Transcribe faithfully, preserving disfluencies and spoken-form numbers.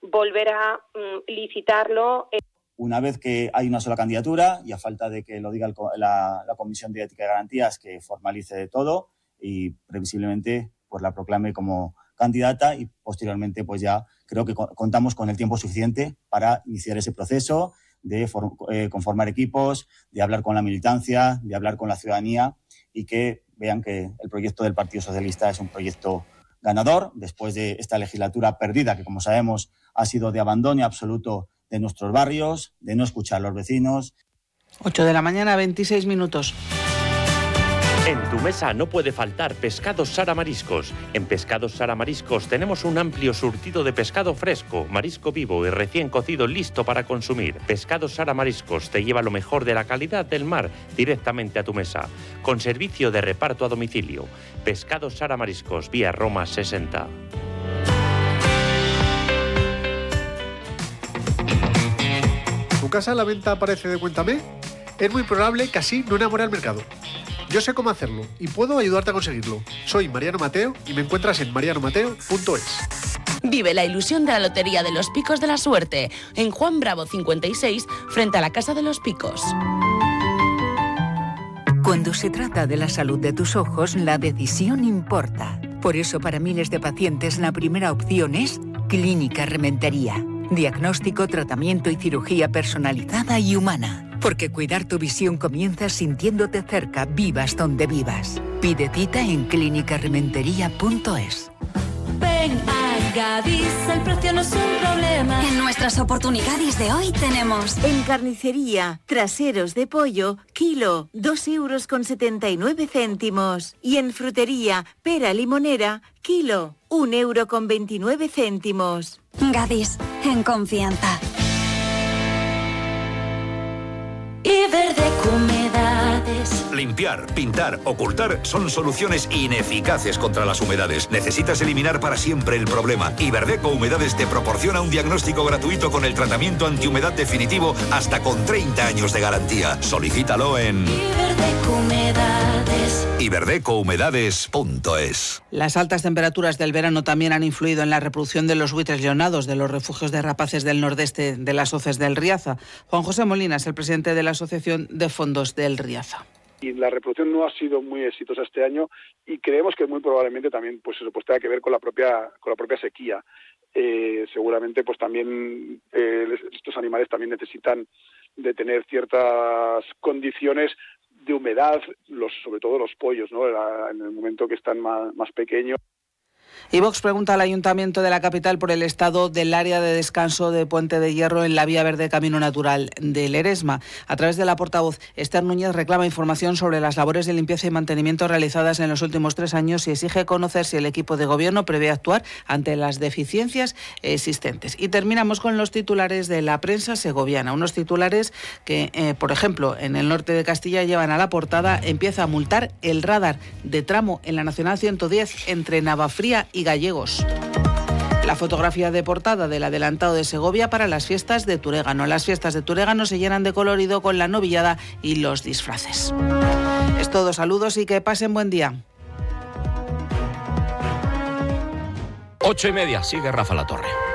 volver a um, licitarlo. Una vez que hay una sola candidatura, y a falta de que lo diga el, la, la Comisión de Ética y Garantías, que formalice todo y previsiblemente pues la proclame como candidata, y posteriormente pues ya creo que contamos con el tiempo suficiente para iniciar ese proceso de for, eh, conformar equipos, de hablar con la militancia, de hablar con la ciudadanía, y que vean que el proyecto del Partido Socialista es un proyecto ganador después de esta legislatura perdida, que como sabemos ha sido de abandono absoluto de nuestros barrios, de no escuchar a los vecinos. ocho de la mañana, veintiséis minutos. En tu mesa no puede faltar Pescados Sara Mariscos. En Pescados Sara Mariscos tenemos un amplio surtido de pescado fresco, marisco vivo y recién cocido listo para consumir. Pescados Sara Mariscos te lleva lo mejor de la calidad del mar directamente a tu mesa, con servicio de reparto a domicilio. Pescados Sara Mariscos, vía Roma sesenta. ¿Tu casa a la venta aparece de Cuéntame? Es muy probable que así no enamore al mercado. Yo sé cómo hacerlo y puedo ayudarte a conseguirlo. Soy Mariano Mateo y me encuentras en mariano mateo punto es. Vive la ilusión de la Lotería de los Picos de la Suerte en Juan Bravo cincuenta y seis, frente a la Casa de los Picos. Cuando se trata de la salud de tus ojos, la decisión importa. Por eso, para miles de pacientes, la primera opción es Clínica Rementería. Diagnóstico, tratamiento y cirugía personalizada y humana. Porque cuidar tu visión comienza sintiéndote cerca, vivas donde vivas. Pide cita en clínica rementería punto es. Ven a Gadis, el precio no es un problema. En nuestras oportunidades de hoy tenemos en carnicería, traseros de pollo, kilo, dos euros con setenta y nueve céntimos. Y en frutería, pera limonera, kilo, un euro con veintinueve céntimos. Gadis, en confianza. Iberdeco Humedades. Limpiar, pintar, ocultar son soluciones ineficaces contra las humedades. Necesitas eliminar para siempre el problema. Iberdeco Humedades te proporciona un diagnóstico gratuito con el tratamiento antihumedad definitivo hasta con treinta años de garantía. Solicítalo en Iberdeco Humedades. iberdeco humedades punto es. Las altas temperaturas del verano también han influido en la reproducción de los buitres leonados de los refugios de rapaces del nordeste de las hoces del Riaza. Juan José Molina es el presidente de la Asociación de Fondos del Riaza. Y la reproducción no ha sido muy exitosa este año y creemos que muy probablemente también pues eso pues tenga que ver con la propia con la propia sequía. Eh, seguramente pues también eh, estos animales también necesitan de tener ciertas condiciones de humedad, los sobre todo los pollos, ¿no? En el momento que están más, más pequeños. Y Vox pregunta al Ayuntamiento de la capital por el estado del área de descanso de Puente de Hierro en la Vía Verde Camino Natural del Eresma. A través de la portavoz, Esther Núñez reclama información sobre las labores de limpieza y mantenimiento realizadas en los últimos tres años y exige conocer si el equipo de gobierno prevé actuar ante las deficiencias existentes. Y terminamos con los titulares de la prensa segoviana. Unos titulares que, eh, por ejemplo, en el norte de Castilla llevan a la portada: empieza a multar el radar de tramo en la Nacional ciento diez entre Navafría y Gallegos. La fotografía de portada del adelantado de Segovia para las fiestas de Turégano. Las fiestas de Turégano se llenan de colorido con la novillada y los disfraces. Es todo, saludos y que pasen buen día. Ocho y media, sigue Rafa La Torre.